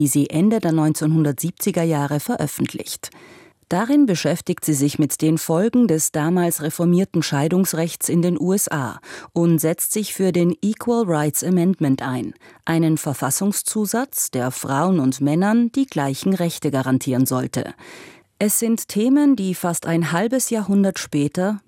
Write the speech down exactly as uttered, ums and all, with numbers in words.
die sie Ende der neunzehnhundertsiebziger Jahre veröffentlicht. Darin beschäftigt sie sich mit den Folgen des damals reformierten Scheidungsrechts in den U S A und setzt sich für den Equal Rights Amendment ein, einen Verfassungszusatz, der Frauen und Männern die gleichen Rechte garantieren sollte. Es sind Themen, die fast ein halbes Jahrhundert später